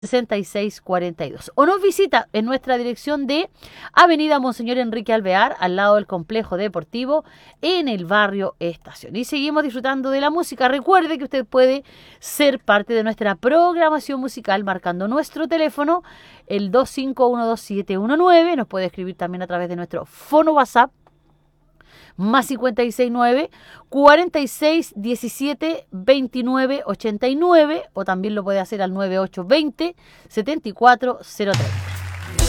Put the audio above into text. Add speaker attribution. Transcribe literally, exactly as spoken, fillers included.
Speaker 1: sesenta y seis cuarenta y dos. O nos visita en nuestra dirección de Avenida Monseñor Enrique Alvear, al lado del complejo deportivo, en el barrio Estación. Y seguimos disfrutando de la música. Recuerde que usted puede ser parte de nuestra programación musical marcando nuestro teléfono, el dos cinco uno dos siete uno nueve. Nos puede escribir también a través de nuestro fono WhatsApp, más cincuenta y seis nueve, cuarenta y seis diecisiete veintinueve ochenta y nueve, o también lo puede hacer al nueve ocho veinte setenta y cuatro cero tres.